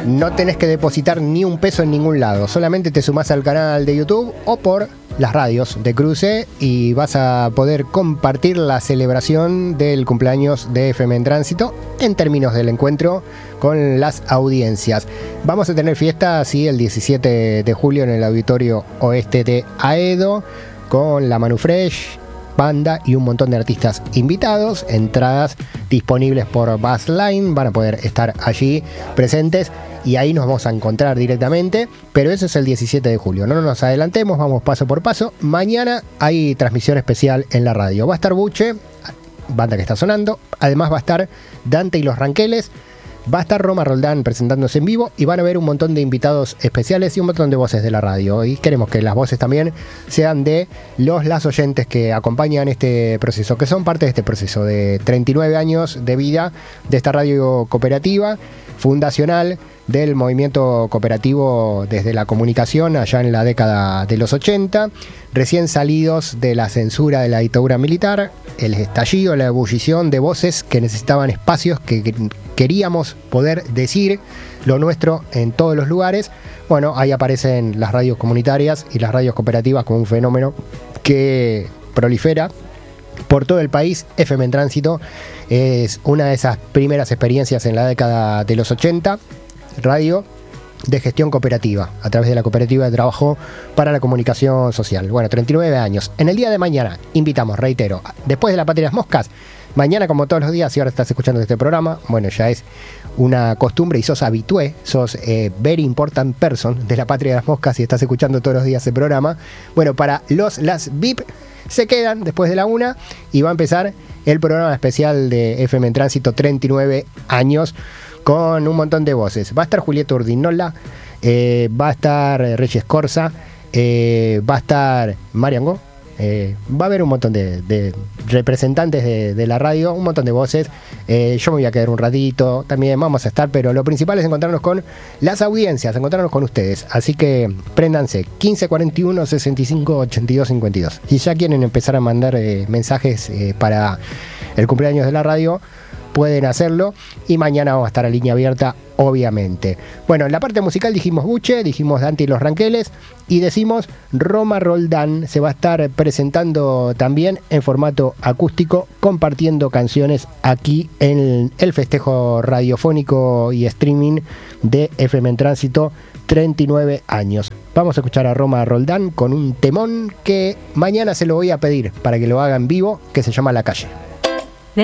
No tenés que depositar ni un peso en ningún lado, solamente te sumás al canal de YouTube o por las radios de Cruce y vas a poder compartir la celebración del cumpleaños de FM en Tránsito en términos del encuentro con las audiencias. Vamos a tener fiesta, sí, el 17 de julio en el Auditorio Oeste de Aedo con la Manu Fresh, banda y un montón de artistas invitados, entradas disponibles por Buzzline, van a poder estar allí presentes y ahí nos vamos a encontrar directamente, pero eso es el 17 de julio, no nos adelantemos, vamos paso por paso. Mañana hay transmisión especial en la radio, va a estar Buche, banda que está sonando, además va a estar Dante y los Ranqueles, va a estar Roma Roldán presentándose en vivo y van a haber un montón de invitados especiales y un montón de voces de la radio. Y queremos que las voces también sean de las oyentes que acompañan este proceso, que son parte de este proceso de 39 años de vida de esta radio cooperativa, fundacional del movimiento cooperativo desde la comunicación allá en la década de los 80, recién salidos de la censura de la dictadura militar, el estallido, la ebullición de voces que necesitaban espacios, que queríamos poder decir lo nuestro en todos los lugares. Bueno, ahí aparecen las radios comunitarias y las radios cooperativas como un fenómeno que prolifera por todo el país. FM en Tránsito es una de esas primeras experiencias en la década de los 80, radio de gestión cooperativa, a través de la Cooperativa de Trabajo para la Comunicación Social. Bueno, 39 años. En el día de mañana, invitamos, reitero, después de la Patria de las Moscas, mañana como todos los días, si ahora estás escuchando este programa, bueno, ya es una costumbre y sos habitué, sos very important person de la Patria de las Moscas y estás escuchando todos los días el programa. Bueno, para las VIP se quedan después de la 1 y va a empezar el programa especial de FM en Tránsito, 39 años, con un montón de voces. Va a estar Julieta Urdinola, va a estar Reyes Corsa, va a estar Mariango, va a haber un montón de representantes de la radio, un montón de voces. Yo me voy a quedar un ratito, también vamos a estar, pero lo principal es encontrarnos con las audiencias, encontrarnos con ustedes. Así que préndanse, 1541 65 82 52. Si ya quieren empezar a mandar mensajes para el cumpleaños de la radio, pueden hacerlo y mañana vamos a estar a línea abierta, obviamente. Bueno, en la parte musical dijimos Buche, dijimos Dante y los Ranqueles y decimos Roma Roldán se va a estar presentando también en formato acústico, compartiendo canciones aquí en el festejo radiofónico y streaming de FM en Tránsito, 39 años. Vamos a escuchar a Roma Roldán con un temón que mañana se lo voy a pedir para que lo hagan vivo, que se llama La Calle.